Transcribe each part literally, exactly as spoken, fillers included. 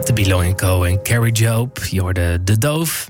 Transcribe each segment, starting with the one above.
De Below en Co en Carrie Job, je hoorde De Doof.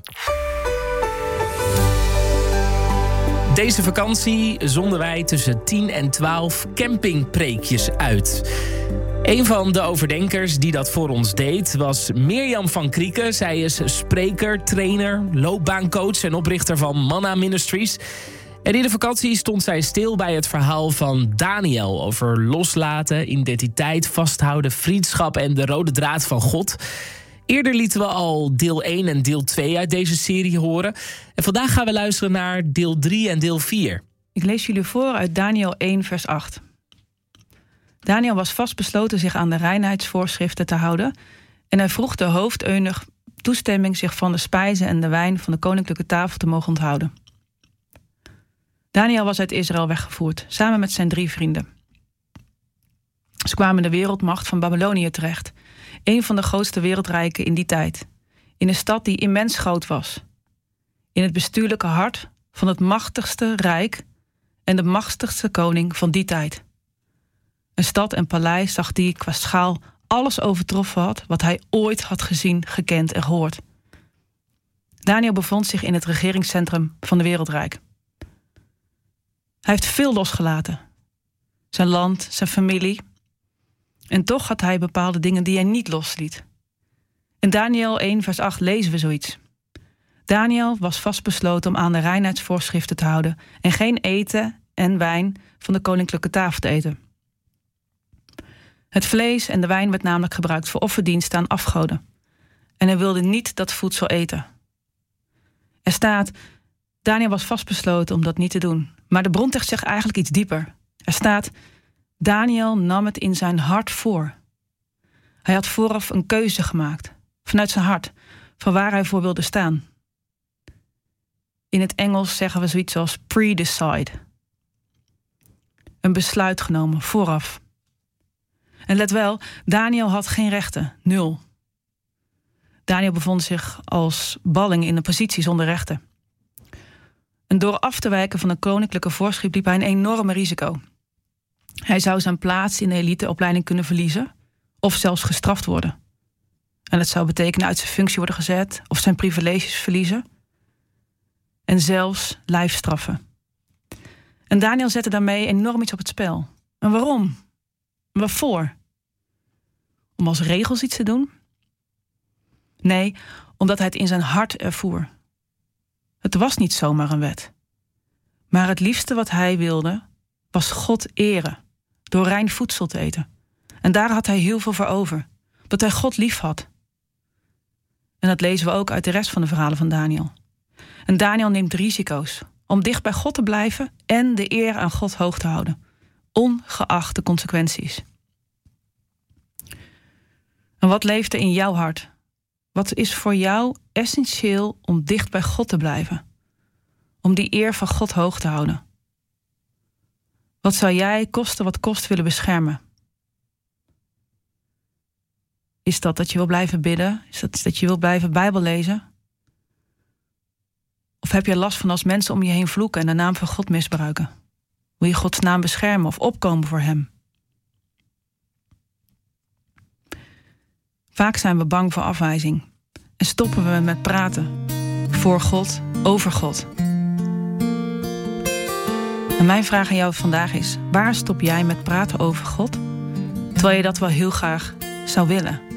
Deze vakantie zonden wij tussen tien en twaalf campingpreekjes uit. Een van de overdenkers die dat voor ons deed was Mirjam van Krieken. Zij is spreker, trainer, loopbaancoach en oprichter van Manna Ministries. En in de vakantie stond zij stil bij het verhaal van Daniel over loslaten, identiteit, vasthouden, vriendschap en de rode draad van God. Eerder lieten we al deel één en deel twee uit deze serie horen. En vandaag gaan we luisteren naar deel drie en deel vier. Ik lees jullie voor uit Daniel één vers acht. Daniel was vastbesloten zich aan de reinheidsvoorschriften te houden en hij vroeg de hoofdeunuch toestemming zich van de spijzen en de wijn van de koninklijke tafel te mogen onthouden. Daniel was uit Israël weggevoerd, samen met zijn drie vrienden. Ze kwamen in de wereldmacht van Babylonië terecht, een van de grootste wereldrijken in die tijd, in een stad die immens groot was, in het bestuurlijke hart van het machtigste rijk en de machtigste koning van die tijd. Een stad en paleis zag die qua schaal alles overtroffen had wat hij ooit had gezien, gekend en gehoord. Daniel bevond zich in het regeringscentrum van de wereldrijk. Hij heeft veel losgelaten. Zijn land, zijn familie. En toch had hij bepaalde dingen die hij niet losliet. In Daniel één vers acht lezen we zoiets. Daniel was vastbesloten om aan de reinheidsvoorschriften te houden en geen eten en wijn van de koninklijke tafel te eten. Het vlees en de wijn werd namelijk gebruikt voor offerdiensten aan afgoden. En hij wilde niet dat voedsel eten. Er staat, Daniel was vastbesloten om dat niet te doen. Maar de brontekst zegt eigenlijk iets dieper. Er staat, Daniel nam het in zijn hart voor. Hij had vooraf een keuze gemaakt, vanuit zijn hart, van waar hij voor wilde staan. In het Engels zeggen we zoiets als pre-decide. Een besluit genomen, vooraf. En let wel, Daniel had geen rechten, nul. Daniel bevond zich als balling in een positie zonder rechten. En door af te wijken van de koninklijke voorschrift liep hij een enorme risico. Hij zou zijn plaats in de eliteopleiding kunnen verliezen, of zelfs gestraft worden. En dat zou betekenen uit zijn functie worden gezet, of zijn privileges verliezen. En zelfs lijfstraffen. En Daniel zette daarmee enorm iets op het spel. En waarom? Waarvoor? Om als regels iets te doen? Nee, omdat hij het in zijn hart ervoer. Het was niet zomaar een wet. Maar het liefste wat hij wilde, was God eren. Door rein voedsel te eten. En daar had hij heel veel voor over. Dat hij God lief had. En dat lezen we ook uit de rest van de verhalen van Daniel. En Daniel neemt risico's. Om dicht bij God te blijven en de eer aan God hoog te houden. Ongeacht de consequenties. En wat leeft er in jouw hart? Wat is voor jou essentieel om dicht bij God te blijven? Om die eer van God hoog te houden? Wat zou jij koste wat kost willen beschermen? Is dat dat je wil blijven bidden? Is dat dat je wil blijven Bijbel lezen? Of heb je last van als mensen om je heen vloeken en de naam van God misbruiken? Wil je Gods naam beschermen of opkomen voor hem? Vaak zijn we bang voor afwijzing en stoppen we met praten voor God, over God. En mijn vraag aan jou vandaag is, waar stop jij met praten over God, terwijl je dat wel heel graag zou willen?